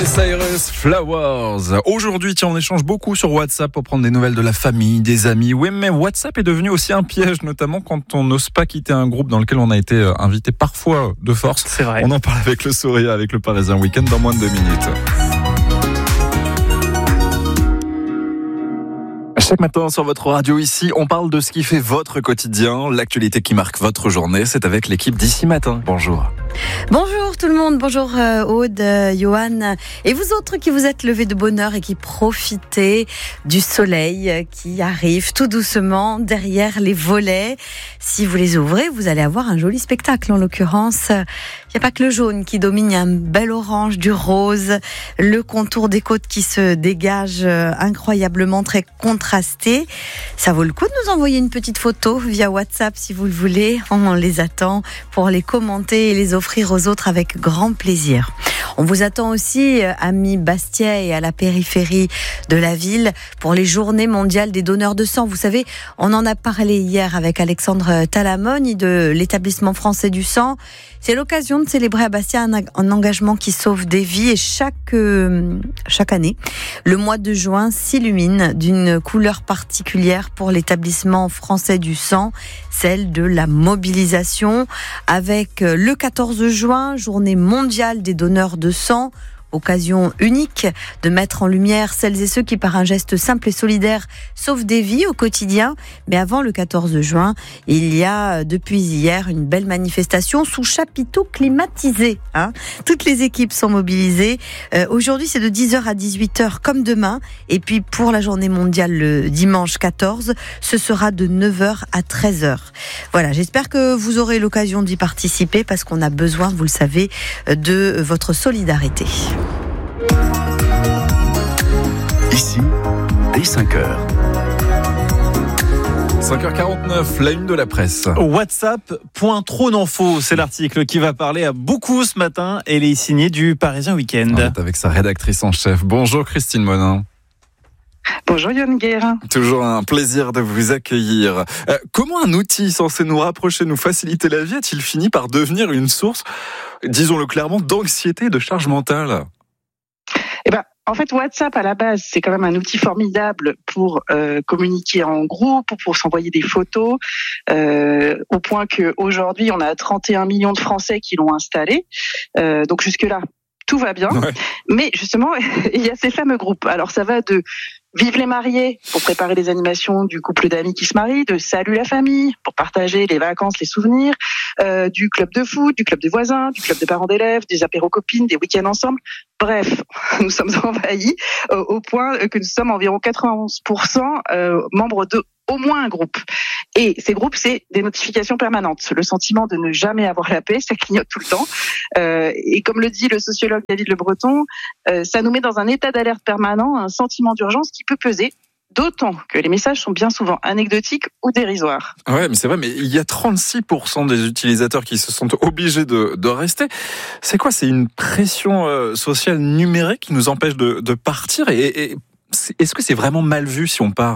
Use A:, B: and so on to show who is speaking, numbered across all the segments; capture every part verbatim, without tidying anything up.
A: Miley Cyrus, Flowers. Aujourd'hui, tiens, on échange beaucoup sur WhatsApp pour prendre des nouvelles de la famille, des amis. Oui, mais WhatsApp est devenu aussi un piège, notamment quand on n'ose pas quitter un groupe dans lequel on a été invité parfois de force.
B: C'est vrai.
A: On en parle avec le Sourire, avec le Parisien Week-end dans moins de deux minutes. Chaque matin sur votre radio ici, on parle de ce qui fait votre quotidien, l'actualité qui marque votre journée. C'est avec l'équipe d'ici matin. Bonjour.
C: Bonjour tout le monde, bonjour euh, Aude, euh, Johan et vous autres qui vous êtes levés de bonne heure et qui profitez du soleil euh, qui arrive tout doucement derrière les volets. Si vous les ouvrez, vous allez avoir un joli spectacle. En l'occurrence, il n'y a pas que le jaune qui domine, il y a un bel orange, du rose, le contour des côtes qui se dégage euh, incroyablement très contrasté. Ça vaut le coup de nous envoyer une petite photo via WhatsApp si vous le voulez. On les attend pour les commenter et les offrir aux autres avec grand plaisir. On vous attend aussi, amis Bastia et à la périphérie de la ville, pour les journées mondiales des donneurs de sang. Vous savez, on en a parlé hier avec Alexandre Talamogne de l'établissement français du sang. C'est l'occasion de célébrer à Bastia un, un engagement qui sauve des vies et chaque, euh, chaque année, le mois de juin s'illumine d'une couleur particulière pour l'établissement français du sang, celle de la mobilisation, avec le quatorze juin, journée mondiale des donneurs de sang. Occasion unique de mettre en lumière celles et ceux qui, par un geste simple et solidaire, sauvent des vies au quotidien. Mais avant le quatorze juin, il y a depuis hier une belle manifestation sous chapiteau climatisé. Hein. Toutes les équipes sont mobilisées. Euh, aujourd'hui, c'est de dix heures à dix-huit heures comme demain. Et puis pour la journée mondiale le dimanche quatorze, ce sera de neuf heures à treize heures. Voilà, j'espère que vous aurez l'occasion d'y participer parce qu'on a besoin, vous le savez, de votre solidarité.
D: Ici, dès cinq heures.
A: cinq heures quarante-neuf, la une de la presse.
B: WhatsApp, point trop d'infos, c'est l'article qui va parler à beaucoup ce matin et il est signé du Parisien Week-end.
A: On est avec sa rédactrice en chef. Bonjour Christine Monin.
E: Bonjour Yann Guerre.
A: Toujours un plaisir de vous accueillir. Euh, comment un outil censé nous rapprocher, nous faciliter la vie, a-t-il fini par devenir une source, disons-le clairement, d'anxiété et de charge mentale ?
E: Eh ben, en fait, WhatsApp, à la base, c'est quand même un outil formidable pour euh, communiquer en groupe, pour, pour s'envoyer des photos, euh, au point qu'aujourd'hui, on a trente et un millions de Français qui l'ont installé. Euh, donc jusque-là, tout va bien. Ouais. Mais justement, il y a ces fameux groupes. Alors, ça va de Vive les mariés, pour préparer les animations du couple d'amis qui se marient, de Salut la famille, pour partager les vacances, les souvenirs, euh, du club de foot, du club de voisins, du club de parents d'élèves, des apéros copines, des week-ends ensemble. Bref, nous sommes envahis euh, au point que nous sommes environ quatre-vingt-onze pour cent euh, membres de au moins un groupe. Et ces groupes, c'est des notifications permanentes. Le sentiment de ne jamais avoir la paix, ça clignote tout le temps. Euh, et comme le dit le sociologue David Le Breton, euh, ça nous met dans un état d'alerte permanent, un sentiment d'urgence qui peut peser, d'autant que les messages sont bien souvent anecdotiques ou dérisoires.
A: Ouais, mais c'est vrai, mais il y a trente-six pour cent des utilisateurs qui se sont obligés de, de rester. C'est quoi ? C'est une pression euh, sociale numérique qui nous empêche de, de partir et, et est-ce que c'est vraiment mal vu si on part ?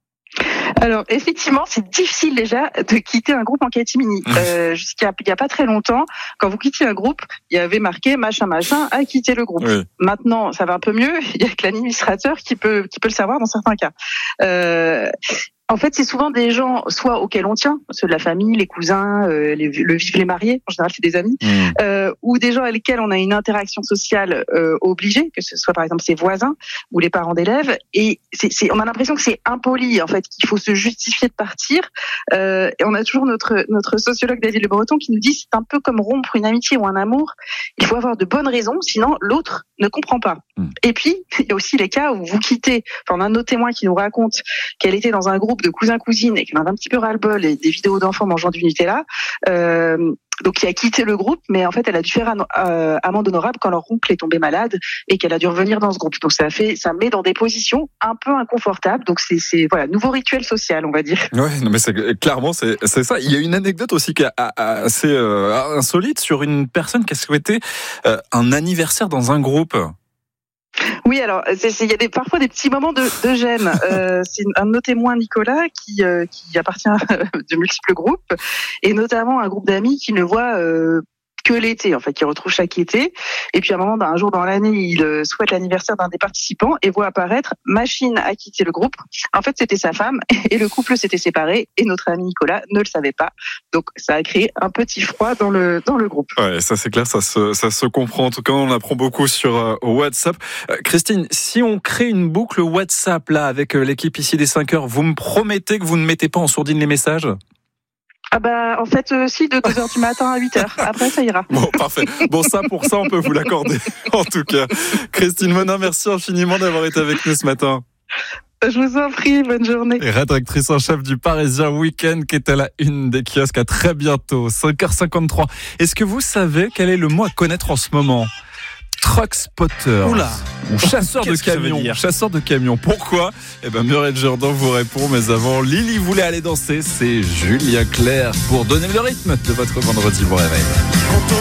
E: Alors effectivement, c'est difficile déjà de quitter un groupe en catimini. Euh, jusqu'à il y a pas très longtemps, quand vous quittiez un groupe, il y avait marqué machin machin a quitté le groupe. Oui. Maintenant, ça va un peu mieux. Il y a que l'administrateur qui peut qui peut le savoir dans certains cas. Euh, En fait, c'est souvent des gens, soit auxquels on tient, ceux de la famille, les cousins, euh, les, le vivent les mariés, en général c'est des amis, mmh. euh, ou des gens avec lesquels on a une interaction sociale euh, obligée, que ce soit par exemple ses voisins ou les parents d'élèves, et c'est, c'est, on a l'impression que c'est impoli, en fait, qu'il faut se justifier de partir, euh, et on a toujours notre notre sociologue David Le Breton qui nous dit c'est un peu comme rompre une amitié ou un amour, il faut avoir de bonnes raisons, sinon l'autre ne comprend pas. Mmh. Et puis, il y a aussi les cas où vous quittez, enfin, on a un autre témoin qui nous raconte qu'elle était dans un groupe de cousins-cousines et qui en a un petit peu ras-le-bol et des vidéos d'enfants mangeant du Nutella, euh, donc qui a quitté le groupe, mais en fait elle a dû faire un, euh, amende honorable quand leur oncle est tombé malade et qu'elle a dû revenir dans ce groupe. Donc ça fait, ça met dans des positions un peu inconfortables. Donc c'est, c'est voilà, nouveau rituel social, on va dire.
A: Ouais, non mais c'est clairement c'est, c'est ça. Il y a une anecdote aussi qui est assez euh, insolite sur une personne qui a souhaité euh, un anniversaire dans un groupe.
E: Oui, alors il y a des, parfois des petits moments de, de gêne. Euh, c'est un de nos témoins, Nicolas, qui, euh, qui appartient à de multiples groupes, et notamment un groupe d'amis qui ne voit euh, que l'été, en fait, qu'il retrouve chaque été. Et puis à un moment, un jour dans l'année, il souhaite l'anniversaire d'un des participants et voit apparaître Machine a quitté le groupe. En fait, c'était sa femme et le couple s'était séparé et notre ami Nicolas ne le savait pas. Donc ça a créé un petit froid dans le dans le groupe.
A: Ouais, ça c'est clair, ça se ça se comprend. En tout cas, on apprend beaucoup sur euh, WhatsApp. Euh, Christine, si on crée une boucle WhatsApp là avec euh, l'équipe ici des cinq heures, vous me promettez que vous ne mettez pas en sourdine les messages ?
E: Ah bah en fait euh, si de deux heures du matin à huit heures. Après ça ira.
A: Bon, parfait. Bon, ça pour ça on peut vous l'accorder. En tout cas, Christine Monin, merci infiniment d'avoir été avec nous ce matin.
E: Je vous en prie, bonne journée.
A: Et rédactrice en chef du Parisien Week-end qui est à la une des kiosques. À très bientôt, cinq heures cinquante-trois. Est-ce que vous savez quel est le mot à connaître en ce moment ? Truck spotter.
B: Oula.
A: Ou chasseur de
B: Qu'est-ce que ça veut
A: camions.
B: dire ?
A: Chasseur de camions. Pourquoi ? Eh ben, Muriel Jourdan vous répond. Mais avant, Lily voulait aller danser. C'est Julien Clerc pour donner le rythme de votre vendredi bon réveil.